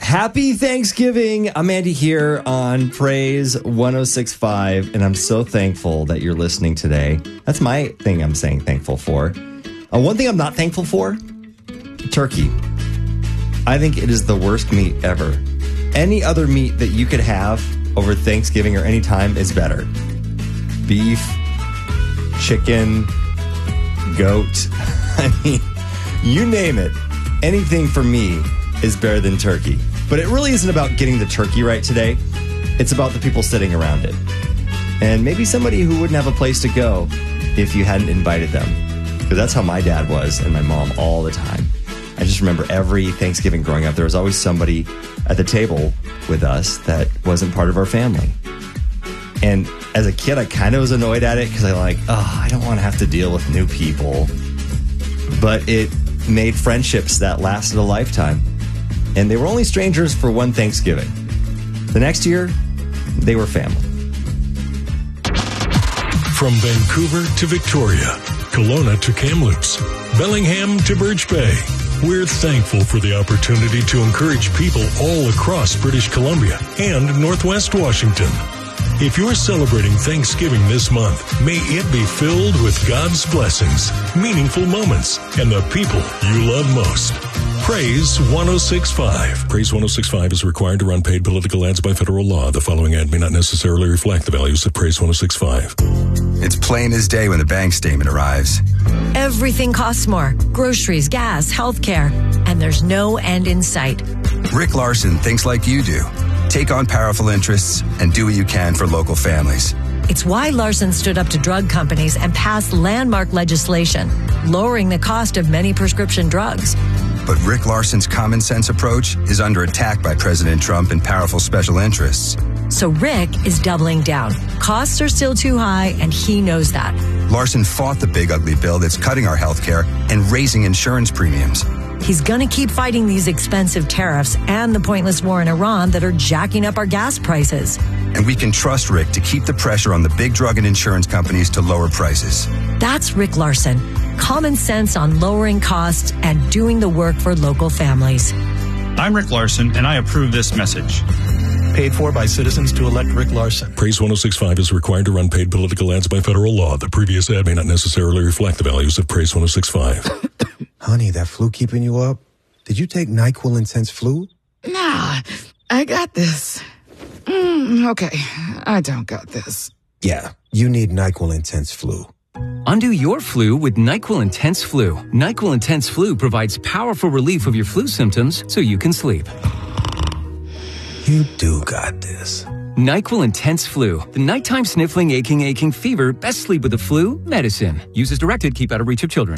Happy Thanksgiving. I'm Andy here on Praise 106.5, and I'm so thankful that you're listening today. That's my thing I'm saying thankful for. One thing I'm not thankful for, turkey. I think it is the worst meat ever. Any other meat that you could have over Thanksgiving or any time is better. Beef, chicken, goat. I mean, you name it. Anything for me is better than turkey. But it really isn't about getting the turkey right today. It's about the people sitting around it. And maybe somebody who wouldn't have a place to go if you hadn't invited them. Because that's how my dad was and my mom all the time. I just remember every Thanksgiving growing up, there was always somebody at the table with us that wasn't part of our family. And as a kid, I kind of was annoyed at it because I don't want to have to deal with new people. But it made friendships that lasted a lifetime. And they were only strangers for one Thanksgiving. The next year, they were family. From Vancouver to Victoria, Kelowna to Kamloops, Bellingham to Birch Bay, we're thankful for the opportunity to encourage people all across British Columbia and Northwest Washington. If you're celebrating Thanksgiving this month, may it be filled with God's blessings, meaningful moments, and the people you love most. Praise 106.5. Praise 106.5 is required to run paid political ads by federal law. The following ad may not necessarily reflect the values of Praise 106.5. It's plain as day when the bank statement arrives. Everything costs more. Groceries, gas, healthcare, and there's no end in sight. Rick Larson thinks like you do. Take on powerful interests and do what you can for local families. It's why Larson stood up to drug companies and passed landmark legislation, lowering the cost of many prescription drugs. But Rick Larson's common sense approach is under attack by President Trump and powerful special interests. So Rick is doubling down. Costs are still too high, and he knows that. Larson fought the big ugly bill that's cutting our health care and raising insurance premiums. He's going to keep fighting these expensive tariffs and the pointless war in Iran that are jacking up our gas prices. And we can trust Rick to keep the pressure on the big drug and insurance companies to lower prices. That's Rick Larson. Common sense on lowering costs and doing the work for local families. I'm Rick Larson, and I approve this message. Paid for by citizens to elect Rick Larson. Praise 106.5 is required to run paid political ads by federal law. The previous ad may not necessarily reflect the values of Praise 106.5. Honey, that flu keeping you up? Did you take NyQuil Intense Flu? Nah, I got this. Okay, I don't got this. Yeah, you need NyQuil Intense Flu. Undo your flu with NyQuil Intense Flu. NyQuil Intense Flu provides powerful relief of your flu symptoms so you can sleep. You do got this. NyQuil Intense Flu. The nighttime sniffling, aching fever. Best sleep with the flu medicine. Use as directed. Keep out of reach of children.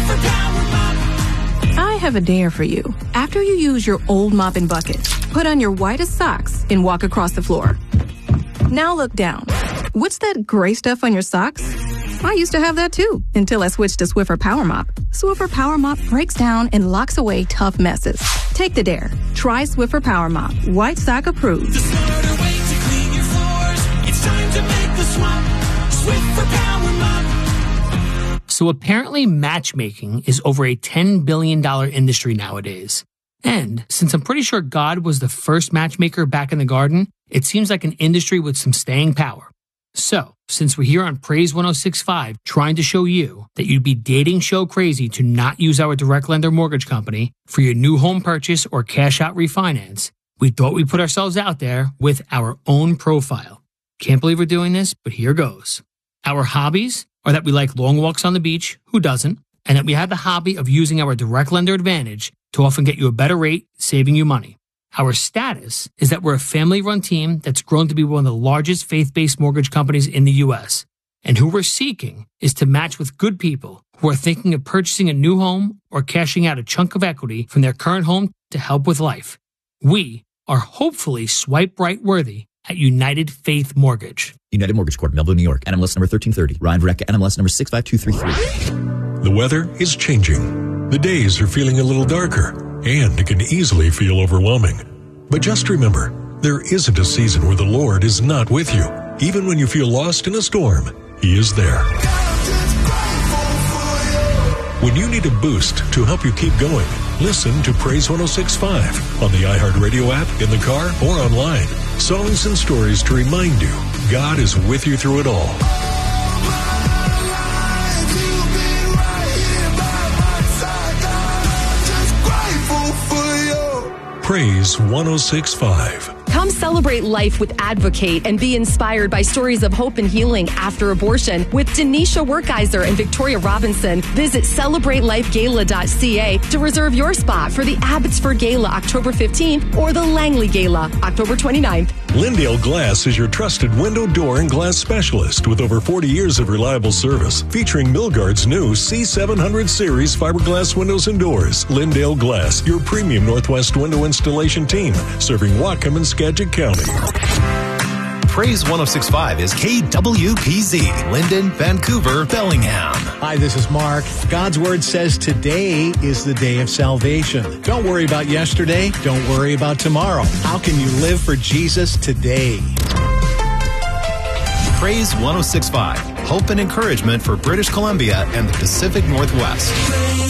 I have a dare for you. After you use your old mop and bucket, put on your whitest socks and walk across the floor. Now look down. What's that gray stuff on your socks? I used to have that too, until I switched to Swiffer Power Mop. Swiffer Power Mop breaks down and locks away tough messes. Take the dare. Try Swiffer Power Mop. White sock approved. The smarter way to clean your floors. It's time to make the swap. Swiffer Power Mop. So apparently matchmaking is over a $10 billion industry nowadays. And since I'm pretty sure God was the first matchmaker back in the garden, it seems like an industry with some staying power. So, since we're here on Praise 106.5 trying to show you that you'd be dating show crazy to not use our direct lender mortgage company for your new home purchase or cash out refinance, we thought we'd put ourselves out there with our own profile. Can't believe we're doing this, but here goes. Our hobbies are that we like long walks on the beach, who doesn't, and that we have the hobby of using our direct lender advantage to often get you a better rate, saving you money. Our status is that we're a family-run team that's grown to be one of the largest faith-based mortgage companies in the U.S. And who we're seeking is to match with good people who are thinking of purchasing a new home or cashing out a chunk of equity from their current home to help with life. We are hopefully swipe right worthy at United Faith Mortgage. United Mortgage Corp, Melville, New York. NMLS number 1330. Ryan Verrecka, NMLS number 65233. The weather is changing. The days are feeling a little darker, and it can easily feel overwhelming. But just remember, there isn't a season where the Lord is not with you. Even when you feel lost in a storm, He is there. When you need a boost to help you keep going, Listen to Praise 106.5 on the iHeartRadio app, in the car, or online. Songs and stories to remind you God is with you through it all. Praise 106.5. Come celebrate life with Advocate and be inspired by stories of hope and healing after abortion with Denisha Werkeiser and Victoria Robinson. Visit CelebrateLifeGala.ca to reserve your spot for the Abbotsford Gala October 15th or the Langley Gala October 29th. Lindale Glass is your trusted window, door, and glass specialist with over 40 years of reliable service, featuring Milgard's new C700 series fiberglass windows and doors. Lindale Glass, your premium Northwest window installation team, serving Whatcom and Skagit County. Praise 106.5 is KWPZ, Linden, Vancouver, Bellingham. Hi, this is Mark. God's Word says today is the day of salvation. Don't worry about yesterday. Don't worry about tomorrow. How can you live for Jesus today? Praise 106.5, hope and encouragement for British Columbia and the Pacific Northwest.